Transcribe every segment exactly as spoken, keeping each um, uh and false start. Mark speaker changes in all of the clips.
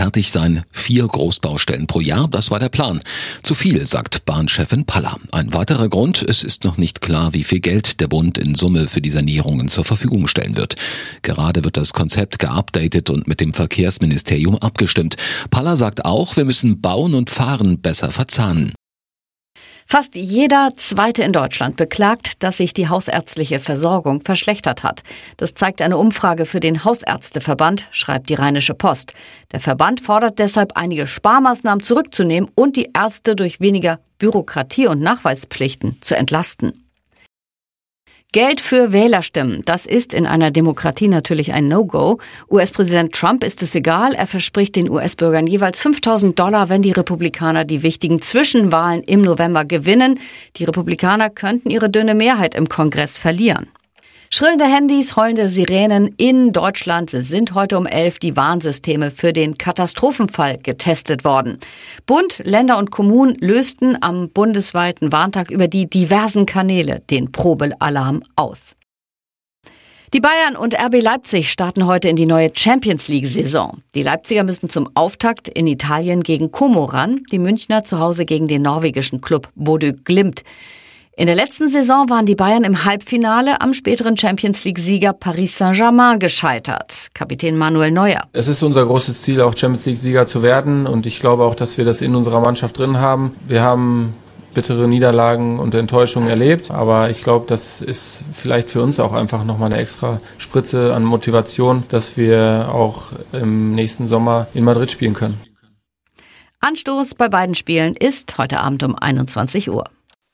Speaker 1: fertig sein. Vier Großbaustellen pro Jahr, das war der Plan. Zu viel, sagt Bahnchefin Paller. Ein weiterer Grund, es ist noch nicht klar, wie viel Geld der Bund in Summe für die Sanierungen zur Verfügung stellen wird. Gerade wird das Konzept geupdatet und mit dem Verkehrsministerium abgestimmt. Paller sagt auch, wir müssen Bauen und Fahren besser verzahnen.
Speaker 2: Fast jeder Zweite in Deutschland beklagt, dass sich die hausärztliche Versorgung verschlechtert hat. Das zeigt eine Umfrage für den Hausärzteverband, schreibt die Rheinische Post. Der Verband fordert deshalb, einige Sparmaßnahmen zurückzunehmen und die Ärzte durch weniger Bürokratie und Nachweispflichten zu entlasten. Geld für Wählerstimmen, das ist in einer Demokratie natürlich ein No-Go. U S-Präsident Trump ist es egal. Er verspricht den U S-Bürgern jeweils fünftausend Dollar, wenn die Republikaner die wichtigen Zwischenwahlen im November gewinnen. Die Republikaner könnten ihre dünne Mehrheit im Kongress verlieren. Schrillende Handys, heulende Sirenen. In Deutschland sind heute um elf die Warnsysteme für den Katastrophenfall getestet worden. Bund, Länder und Kommunen lösten am bundesweiten Warntag über die diversen Kanäle den Probealarm aus. Die Bayern und R B Leipzig starten heute in die neue Champions-League-Saison. Die Leipziger müssen zum Auftakt in Italien gegen Como ran, die Münchner zu Hause gegen den norwegischen Klub Bodø Glimt. In der letzten Saison waren die Bayern im Halbfinale am späteren Champions-League-Sieger Paris Saint-Germain gescheitert. Kapitän Manuel Neuer.
Speaker 3: Es ist unser großes Ziel, auch Champions-League-Sieger zu werden. Und ich glaube auch, dass wir das in unserer Mannschaft drin haben. Wir haben bittere Niederlagen und Enttäuschungen erlebt. Aber ich glaube, das ist vielleicht für uns auch einfach nochmal eine extra Spritze an Motivation, dass wir auch im nächsten Sommer in Madrid spielen können.
Speaker 2: Anstoß bei beiden Spielen ist heute Abend um einundzwanzig Uhr.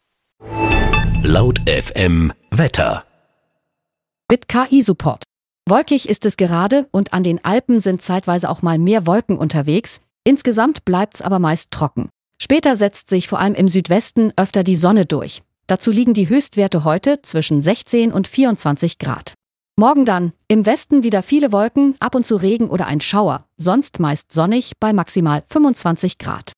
Speaker 4: Laut F M Wetter.
Speaker 5: Mit K I-Support. Wolkig ist es gerade und an den Alpen sind zeitweise auch mal mehr Wolken unterwegs. Insgesamt bleibt's aber meist trocken. Später setzt sich vor allem im Südwesten öfter die Sonne durch. Dazu liegen die Höchstwerte heute zwischen sechzehn und vierundzwanzig Grad. Morgen dann im Westen wieder viele Wolken, ab und zu Regen oder ein Schauer. Sonst meist sonnig bei maximal fünfundzwanzig Grad.